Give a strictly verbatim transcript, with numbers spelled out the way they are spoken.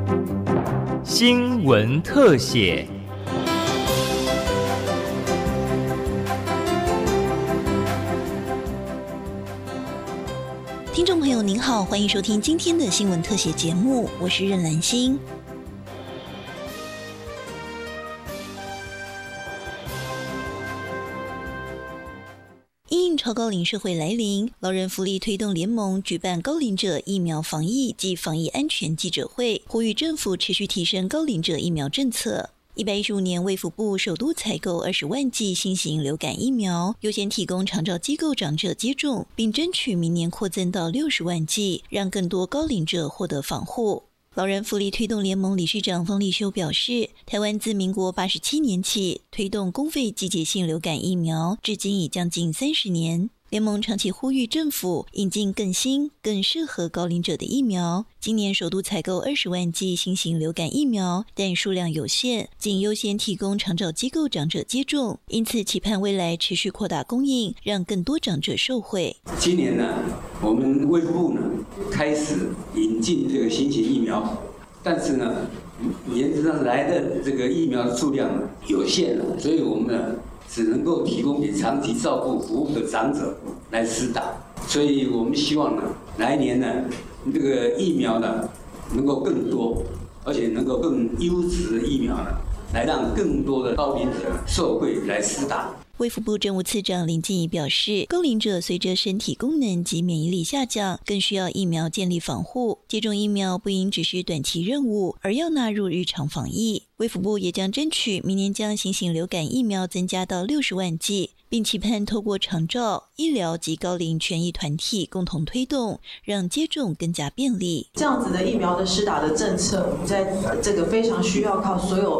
新闻特写。 听众朋友您好，欢迎收听今天的新闻特写节目，我是任兰心。因应超高龄社会来临，老人福利推动联盟举办高龄者疫苗防疫及防疫安全记者会，呼吁政府持续提升高龄者疫苗政策。一百一十五年卫福部首度采购二十万剂新型流感疫苗，优先提供长照机构长者接种，并争取明年扩增到六十万剂，让更多高龄者获得防护。老人福利推动联盟理事长方立修表示，台湾自民国八十七年起推动公费季节性流感疫苗，至今已将近三十年。联盟长期呼吁政府引进更新、更适合高龄者的疫苗。今年首度采购二十万剂新型流感疫苗，但数量有限，仅优先提供长照机构长者接种，因此期盼未来持续扩大供应，让更多长者受惠。 今年呢，我们卫福部呢开始引进这个新型疫苗，但是呢，原则上来的这个疫苗的数量有限了，所以我们呢只能够提供给长期照顾服务的长者来施打，所以我们希望呢，来年呢，这个疫苗呢能够更多，而且能够更优质的疫苗呢，来让更多的高龄者受惠来施打。 卫福部政务次长林静怡表示，高龄者随着身体功能及免疫力下降，更需要疫苗建立防护。接种疫苗不应只是短期任务，而要纳入日常防疫。卫福部也将争取明年将新型流感疫苗增加到六十万剂，并期盼透过长照、医疗及高龄权益团体共同推动，让接种更加便利。 这样子的疫苗的施打的政策，我们在这个非常需要靠所有